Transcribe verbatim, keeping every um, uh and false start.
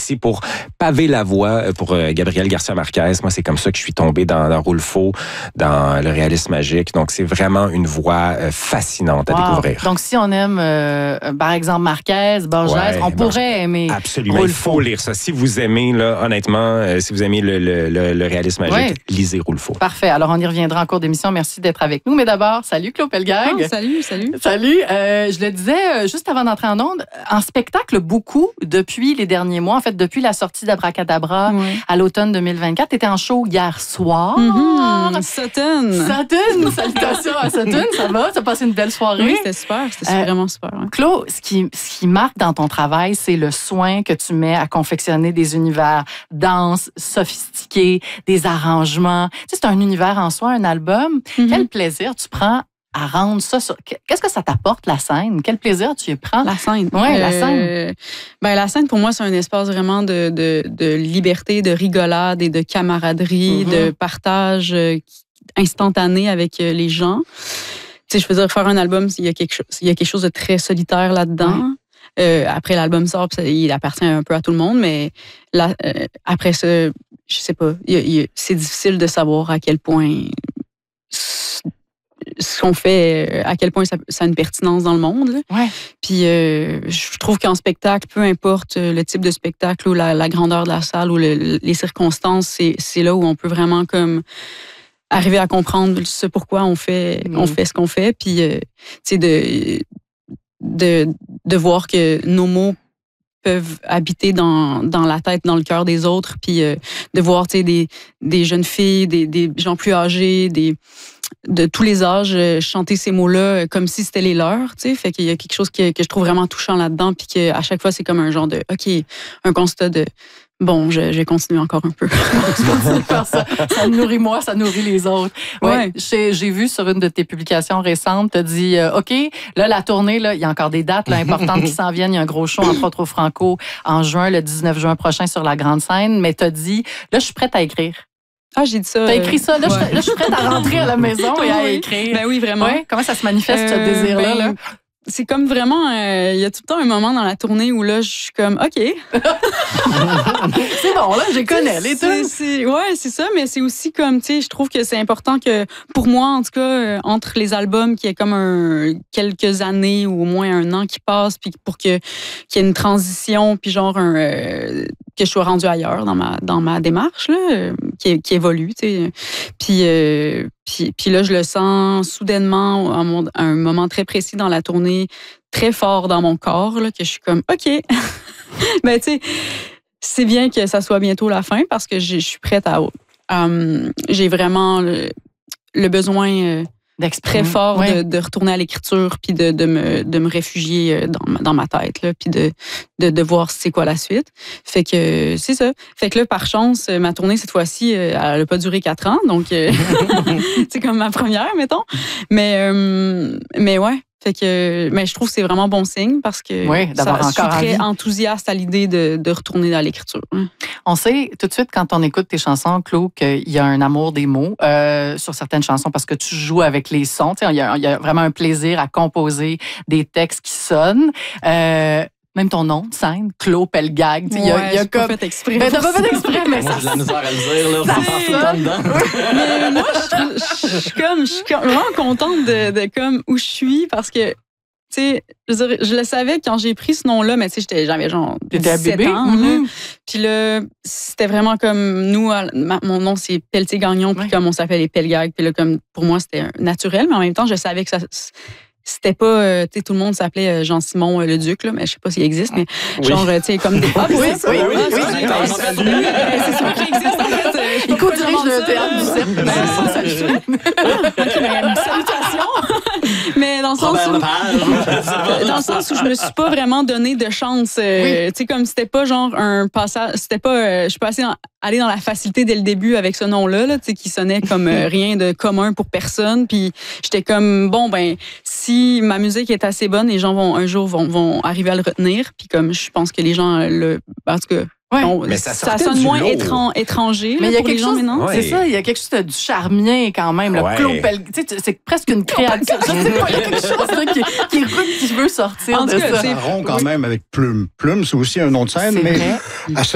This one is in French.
aussi pour paver la voie pour euh, Gabriel Garcia Marquez. Moi, c'est comme ça que je suis tombé dans, dans Rulfo, dans le réalisme magique. Donc, c'est vraiment une voie euh, fascinante à wow. découvrir. Donc, si on aime, euh, par exemple, Marquez, Borges, ouais, on pourrait Borges. aimer Absolument, Rulfo. Il faut lire ça. Si vous aimez, là, honnêtement, euh, si vous aimez le, le, le, le réalisme magique, ouais. lisez Rulfo. Parfait. Alors, on y reviendra en cours d'émission. Merci d'être avec nous. Mais d'abord, salut Claude Pelgag. Oh, salut, salut. Salut. Euh, je le disais juste avant d'entrer en ondes, en spectacle, beaucoup depuis les derniers mois, en fait, depuis la sortie d'Abracadabra ouais. à l'automne deux mille vingt-quatre. Tu étais en show hier soir. Mm-hmm. Sutton. Sutton. Salutations à Sutton. Ça va? Ça a passé une belle soirée? Oui, c'était super. C'était euh, vraiment super. Ouais. Claude, ce qui, ce qui marque dans ton travail, c'est le soin que tu mets à confectionner des univers denses, sophistiqués, des arrangements. Tu sais, c'est un univers en soi, un album. Mm-hmm. Quel plaisir tu prends à rendre ça sur... Qu'est-ce que ça t'apporte, la scène? Quel plaisir tu y prends? La scène. Oui, euh, la scène. Ben, la scène, pour moi, c'est un espace vraiment de, de, de liberté, de rigolade et de camaraderie, mm-hmm. de partage instantané avec les gens. Tu sais, je veux dire, faire un album, il y a quelque chose, il y a quelque chose de très solitaire là-dedans. Ouais. Euh, après, l'album sort, il appartient un peu à tout le monde, mais là, euh, après ça, je sais pas, il y a, il y a, c'est difficile de savoir à quel point ce qu'on fait, à quel point ça, ça a une pertinence dans le monde. Là. Ouais. Puis euh, je trouve qu'en spectacle, peu importe le type de spectacle ou la, la grandeur de la salle ou le, les circonstances, c'est, c'est là où on peut vraiment comme arriver à comprendre ce pourquoi on fait, mmh. on fait ce qu'on fait. Puis, euh, tu sais, de, de, de voir que nos mots peuvent habiter dans, dans la tête, dans le cœur des autres, puis euh, de voir, tu sais, des, des jeunes filles, des, des gens plus âgés, des, de tous les âges, euh, chanter ces mots-là comme si c'était les leurs, tu sais. Fait qu'il y a quelque chose que, que je trouve vraiment touchant là-dedans, puis qu'à chaque fois, c'est comme un genre de, OK, un constat de, bon, je, je vais continuer encore un peu. ça, ça nourrit moi, ça nourrit les autres. Ouais, ouais. J'ai, j'ai vu sur une de tes publications récentes, tu as dit, euh, OK, là, la tournée, là, il y a encore des dates là, importantes qui s'en viennent. Il y a un gros show, entre autres au Franco, en juin, le dix-neuf juin prochain sur la grande scène. Mais tu as dit, là, je suis prête à écrire. Ah, j'ai dit ça. T'as écrit ça. Là, ouais. je, là, je suis prête à rentrer à la maison et à oui. écrire. Ben oui, vraiment. Ouais. Comment ça se manifeste, euh, ce désir-là? Ben, là? C'est comme vraiment, il euh, y a tout le temps un moment dans la tournée où là, je suis comme, OK. C'est bon, là, je connais les c'est, c'est, Ouais, c'est ça, mais c'est aussi comme, tu sais, je trouve que c'est important que, pour moi, en tout cas, euh, entre les albums, qu'il y ait comme un, quelques années ou au moins un an qui passe, puis pour que, qu'il y ait une transition, puis genre, un, euh, que je sois rendue ailleurs dans ma, dans ma démarche, là, euh, qui, qui évolue, tu sais. Puis, euh, Puis, puis là, je le sens soudainement à, mon, à un moment très précis dans la tournée, très fort dans mon corps, là, que je suis comme, OK. Ben, tu sais, c'est bien que ça soit bientôt la fin parce que je suis prête à... Um, j'ai vraiment le, le besoin euh, très fort ouais. de, de retourner à l'écriture puis de, de, me, de me réfugier dans, dans ma tête, là, puis de, de, de voir c'est quoi la suite. Fait que c'est ça. Fait que là, par chance, ma tournée, cette fois-ci, elle n'a pas duré quatre ans, donc euh, c'est comme ma première, mettons. Mais, euh, mais ouais. Fait que, mais je trouve que c'est vraiment bon signe parce que oui, d'avoir ça, encore je suis très envie. enthousiaste à l'idée de, de retourner dans l'écriture. On sait tout de suite quand on écoute tes chansons, Claude, qu'il y a un amour des mots euh, sur certaines chansons parce que tu joues avec les sons. Il y a, il y a vraiment un plaisir à composer des textes qui sonnent. Euh, Même ton nom de scène, Claude Pelgag. Il y a, ouais, y a comme... pas fait exprès. Ben, t'as pas fait exprès, mais ça... J'ai de la misère à le dire, là. Ça passe tout le temps dedans. Mais moi, je suis comme, je suis comme vraiment contente de, de comme où je suis parce que, tu sais, je, je le savais quand j'ai pris ce nom-là, mais tu sais, j'avais genre dix-sept ans. Mm-hmm. Puis là, c'était vraiment comme nous, ma, mon nom, c'est Pelletier-Gagnon, puis ouais. comme on s'appelle les Pelgag. Puis là, comme pour moi, c'était naturel, mais en même temps, je savais que ça... C'était pas, euh, tu sais, tout le monde s'appelait Jean-Simon euh, le Duc, là, mais je sais pas s'il existe, mais oui. genre, tu sais, comme des... Ah, oui, oui, oui, oui, oui, c'est sûr qu'il existe, en fait. Il co-dirige le théâtre du cercle. OK, mais salutations. Mais dans le sens où... Dans le sens où je me suis pas vraiment donné de chance. Euh, oui. Tu sais, comme c'était pas genre un passage... C'était pas... Euh, je suis pas allée dans la facilité dès le début avec ce nom-là, là, tu sais, qui sonnait comme euh, rien de commun pour personne. Puis j'étais comme, bon, ben, si ma musique est assez bonne, les gens vont un jour vont, vont arriver à le retenir. Puis comme je pense que les gens le... En tout cas... Ouais. On, mais ça, ça sonne moins étran, étranger mais là, il y a pour les gens chose, maintenant. Ouais. C'est ça, il y a quelque chose de du charmien quand même. Le ouais. Claude Pelgag, c'est presque une créature. Je sais pas, il y a quelque chose là, qui, qui, qui veut sortir en de tout ça. C'est rond quand oui. même avec Plume. Plume, c'est aussi un nom de scène, c'est mais...